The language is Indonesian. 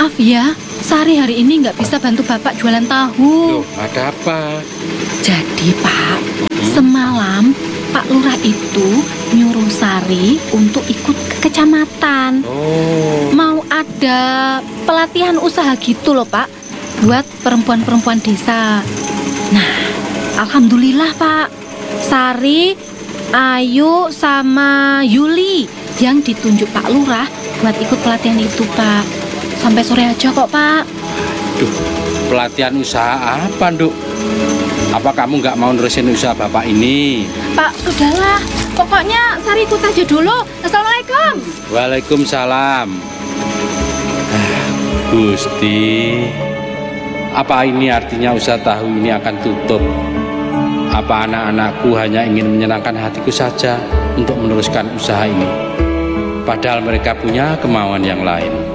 Maaf ya, Sari hari ini nggak bisa bantu Bapak jualan tahu. Loh, ada apa? Jadi Pak, semalam Pak Lurah itu nyuruh Sari untuk ikut ke kecamatan. Oh, Mau ada pelatihan usaha gitu loh Pak, buat perempuan-perempuan desa. Nah, alhamdulillah Pak, Sari, Ayu, sama Yuli yang ditunjuk Pak Lurah buat ikut pelatihan itu Pak. Sampai sore aja kok Pak. duh, pelatihan usaha apa, Nduk? Apa kamu nggak mau nerusin usaha Bapak ini? Pak, sudahlah. Pokoknya Sari ikut aja dulu. Assalamualaikum. Waalaikumsalam. Gusti, apa ini artinya usaha tahu ini akan tutup? Apa anak-anakku hanya ingin menyenangkan hatiku saja untuk meneruskan usaha ini? Padahal mereka punya kemauan yang lain.